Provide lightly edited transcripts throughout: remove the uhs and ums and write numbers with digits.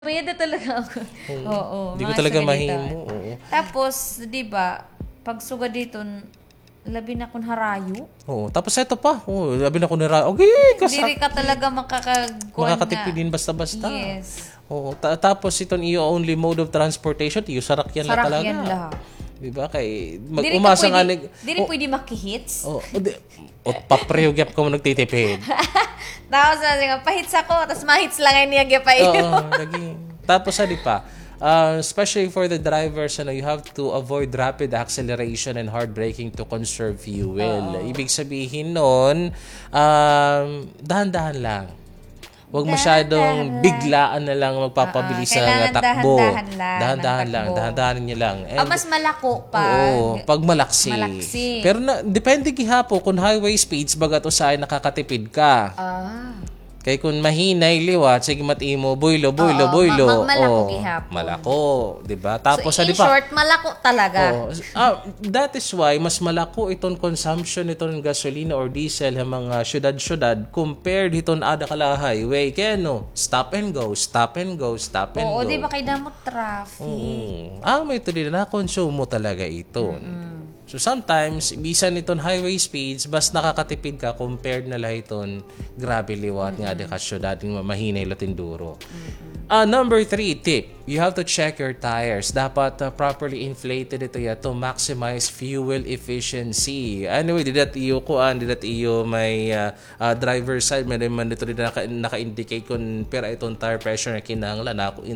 Pwede talaga ako. Oo, Hindi ko mga talaga sugadito. mahimo. Oo. Tapos, di ba, pag suga dito, labi na kung harayo. Oo. Tapos ito pa. Oo, sabi na ko nira. Okay, Diri ka talaga makakakuan makakatipid nga. din basta-basta. Yes. Oo. Tapos itong iyo only mode of transportation, iyo sarakyan lang Sarap talaga. yan lahat. Diba? Kay Diri ka umasa nga pwede, diri pwede makihits. Oh, papreo gyap ko mo nagtitipid. Tapos, pahits ako, tapos mahits lang ay niya pa Oo, iyo. lagi. Tapos ano pa? Especially for the drivers, you have to avoid rapid acceleration and hard braking to conserve fuel. Ibig sabihin nun, dahan-dahan lang. Huwag masyadong biglaan na lang magpapabilis sa takbo. Dahan-dahan lang. Dahan-dahan lang. Dahan-dahanin niyo lang. Mas malako pa. Oo, pag malaksi. Malaksi. Pero depende gihapo kung highway speeds bagat usay nakakatipid ka. Kay kung mahinay liwat, sige matimo, buylo. Malako gihapon. Malako, di ba? Tapos, So, in di ba? short, malako talaga. That is why, mas malako itong consumption itong gasolina or diesel ng mga syudad-syudad compared itong ada kala highway. Kaya stop and go. Oo, di ba kay damot traffic? May ito din na konsumo talaga ito. So sometimes, bisan itong highway speeds, bas nakakatipid ka compared na lang itong grabe liwat nga de ka syudad ng mahinay latinduro. Number 3 tip, you have to check your tires. Dapat properly inflated ito to maximize fuel efficiency. Anyway, didat iyo may driver side, may naman dito naka-indicate kung pera itong tire pressure na kinahanglan.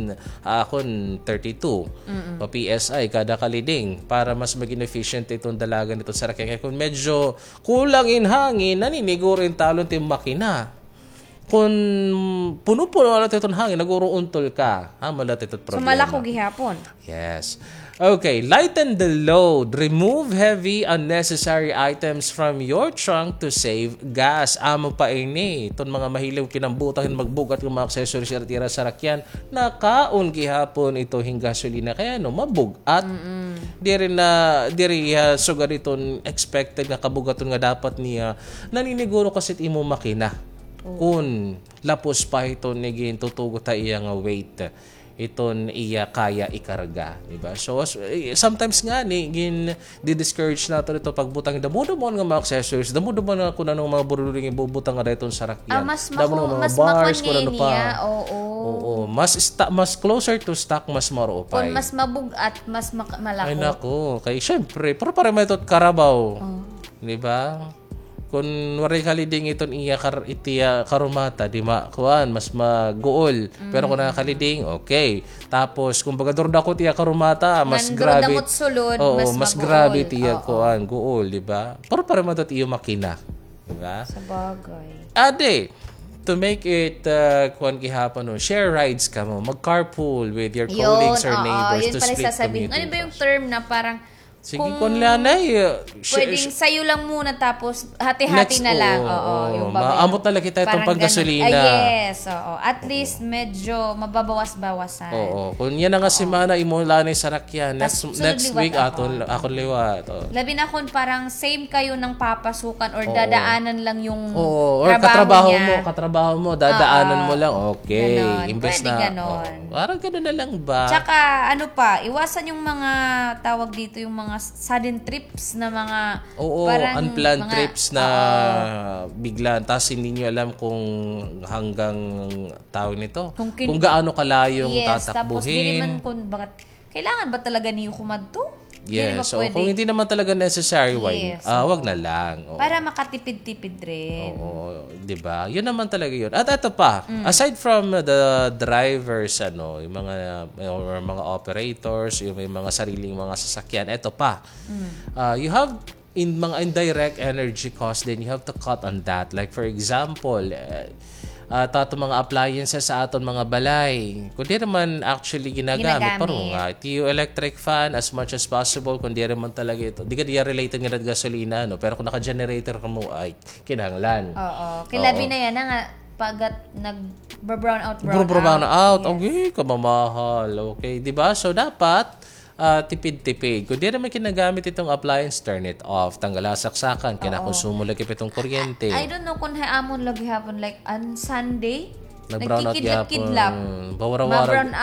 Akon 32 o PSI kada kaliding para mas maging efficient itong dalagan nito sa rakyan. Kung medyo kulang in hangin, naniniguro yung talon yung makina. Kung puno-puno alat itong hangin, nag-uuntol ka. Malat ito't problema. So, malako gihapon. Yes. Okay, lighten the load. Remove heavy, unnecessary items from your trunk to save gas. Amo pa ini. Itong mga mahilaw kinambutan magbugat ng mga accessories at tira sa rakyan. Nakaon gihapon ito hing gasolina. Kaya mabugat. Diri sugar itong expected nga kabugaton nga dapat niya. Naniniguro kasi imo makina. Kung lapos pa ito naging tutugo ta iya nga weight iton iya kaya ikarga, diba? So sometimes nga gin di-discourage nato ito pagbutang damo nga mga accessories, damo nga kun anong mga buruling ibubutang nga dayton sa rakyan. Mas bars kun ano pa. Oo, mas closer to stock, mas maropay. Kung mas mabugat, mas malako. Ay nako, kay syempre pero para may tot karabaw. Diba? Kung waray kaliding iton itiya karumata, di kuan mas maguol. Pero kung nakakaliding, okay. Tapos kung bagador dako tiya karumata, mas grabe. Sulod, mas grabe tiya kuan guol, di ba? Pero para matot iyo makina, di ba? Sa bagay. Ade, to make it kuan gihapon share rides ka mo, mag-carpool with your colleagues or neighbors to split sasabihin. Ano ba yung term na parang sige, kung lanay. Pwedeng sayo lang muna tapos hati-hati na lang. Yung maamot na lang kita itong panggasolina. Yes, oo. At least medyo mababawas-bawasan. Oo. Kung yan nga simana, imo lanay sa rakyan. Next week, akon liwat. Labi na kung parang same kayo ng papasukan or dadaanan lang yung or katrabaho mo, dadaanan mo lang. Okay. Ganon. Imbes Pwede na. ganon. Parang gano'n na lang ba? Tsaka, iwasan yung mga tawag dito, yung mga sudden trips na mga unplanned trips na biglaan tapos hindi nyo alam kung hanggang tawag nito kung gaano kalayong tatakbuhin. Tapos hindi naman kailangan ba talaga niyo kumadto? Yes, so kung hindi naman talaga necessary, wag na lang. Para makatipid-tipid rin. Oo, 'di ba? 'Yun naman talaga 'yun. At ito pa, aside from the drivers yung mga operators, yung may mga sariling mga sasakyan, ito pa. You have in mga indirect energy cost, then you have to cut on that. Like for example, mga appliances sa aton mga balay. Kung di naman actually ginagamit. Pero nga, yung electric fan as much as possible, kung di naman talaga ito. Di ka related nga gasolina, no? Pero kung naka-generator ka mo, ay kinahanglan. Oo. Kilabi na yan nga, pagat nag-brown out. Yes. Okay, kamamahal. Okay, di ba? So, dapat tipid-tipid. Kung di naman kinagamit itong appliance, turn it off. Tanggala saksakan. Kinakonsumo lagi pa itong kuryente. I don't know kung haamon lagi hapon like on Sunday. Nag-brown out Nagkikidlap-kidlap. gyapon. Bawara-wara. Ma-brown